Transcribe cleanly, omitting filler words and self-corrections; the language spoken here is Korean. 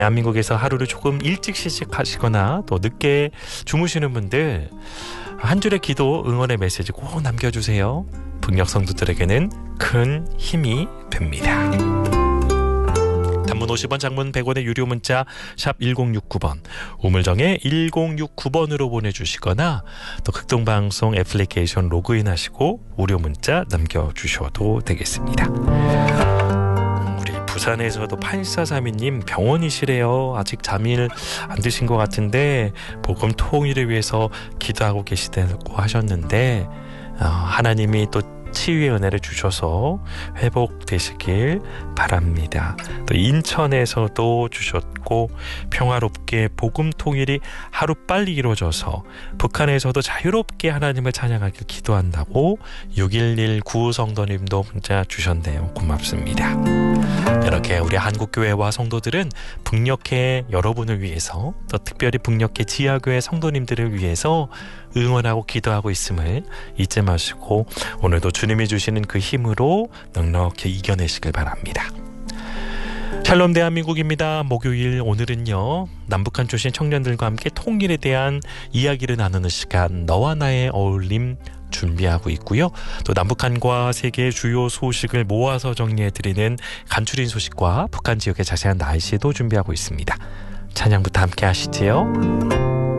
대한민국에서 하루를 조금 일찍 시작하시거나 또 늦게 주무시는 분들 한 줄의 기도 응원의 메시지 꼭 남겨주세요. 북녘 성도들에게는 큰 힘이 됩니다. 단문 50원, 장문 100원의 유료 문자 샵 1069번, 우물정에 1069번으로 보내주시거나 또 극동방송 애플리케이션 로그인하시고 무료 문자 남겨주셔도 되겠습니다. 우리 부산에서도 8432님 병원이시래요. 아직 잠을 안 드신 것 같은데 복음 통일을 위해서 기도하고 계시다고 하셨는데 하나님이 또 치유의 은혜를 주셔서 회복되시길 바랍니다. 또 인천에서도 주셨고 평화롭게 복음 통일이 하루빨리 이루어져서 북한에서도 자유롭게 하나님을 찬양하길 기도한다고 6119 성도님도 문자 주셨네요. 고맙습니다. 이렇게 우리 한국교회와 성도들은 북녘의 여러분을 위해서 또 특별히 북녘의 지하교회 성도님들을 위해서 응원하고 기도하고 있음을 잊지 마시고 오늘도 주님이 주시는 그 힘으로 넉넉히 이겨내시길 바랍니다. 샬롬 대한민국입니다. 목요일 오늘은요 남북한 출신 청년들과 함께 통일에 대한 이야기를 나누는 시간 너와 나의 어울림 준비하고 있고요. 또 남북한과 세계의 주요 소식을 모아서 정리해드리는 간추린 소식과 북한 지역의 자세한 날씨도 준비하고 있습니다. 찬양부터 함께 하시지요.